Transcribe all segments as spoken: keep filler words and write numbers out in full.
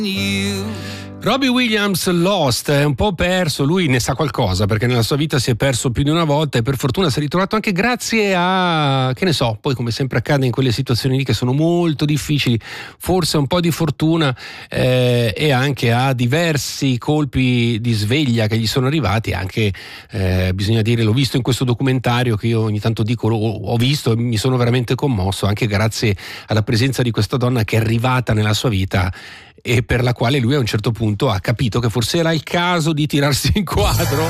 Robbie Williams, Lost, è un po' perso, lui ne sa qualcosa perché nella sua vita si è perso più di una volta e per fortuna si è ritrovato anche grazie a, che ne so, poi come sempre accade in quelle situazioni lì che sono molto difficili, forse un po' di fortuna eh, e anche a diversi colpi di sveglia che gli sono arrivati, anche eh, bisogna dire, l'ho visto in questo documentario che io ogni tanto dico ho visto e mi sono veramente commosso, anche grazie alla presenza di questa donna che è arrivata nella sua vita e per la quale lui a un certo punto ha capito che forse era il caso di tirarsi in quadro.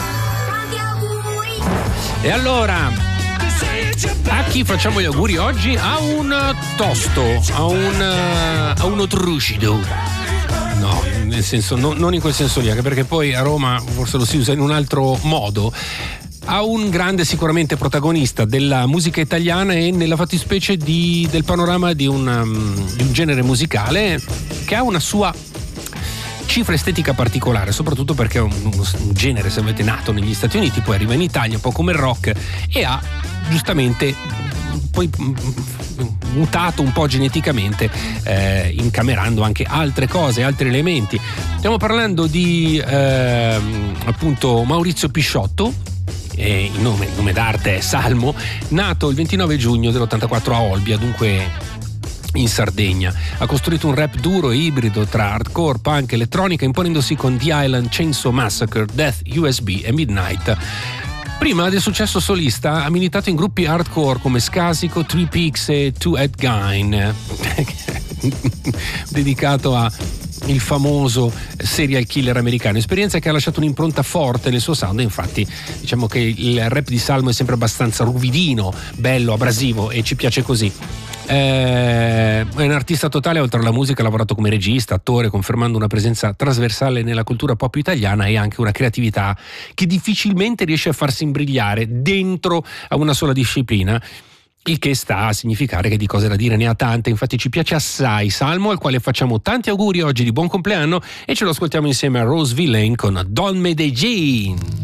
E allora, a chi facciamo gli auguri oggi? A un tosto, a un, a uno trucido. No, nel senso, no, non in quel senso lì, anche perché poi a Roma forse lo si usa in un altro modo. A un grande sicuramente protagonista della musica italiana e nella fattispecie di, del panorama di un, um, di un genere musicale che ha una sua cifra estetica particolare, soprattutto perché è un, un genere, se avete, nato negli Stati Uniti, poi arriva in Italia un po' come il rock e ha giustamente poi mutato un po' geneticamente, eh, incamerando anche altre cose, altri elementi. Stiamo parlando di eh, appunto Maurizio Pisciotto. E il nome, il nome d'arte è Salmo, nato il ventinove giugno dell'ottantaquattro a Olbia, dunque in Sardegna. Ha costruito un rap duro e ibrido tra hardcore, punk e elettronica, imponendosi con The Island, Chainsaw Massacre, Death U S B e Midnight. Prima del successo solista ha militato in gruppi hardcore come Scasico, Three Peaks e Two Head Gain, dedicato a il famoso serial killer americano, esperienza che ha lasciato un'impronta forte nel suo sound. Infatti diciamo che il rap di Salmo è sempre abbastanza ruvidino, bello, abrasivo e ci piace così. È un artista totale, oltre alla musica ha lavorato come regista, attore, confermando una presenza trasversale nella cultura pop italiana e anche una creatività che difficilmente riesce a farsi imbrigliare dentro a una sola disciplina. Il che sta a significare che di cose da dire ne ha tante, infatti ci piace assai Salmo, al quale facciamo tanti auguri oggi di buon compleanno e ce lo ascoltiamo insieme a Rose Villain con Don Medellin.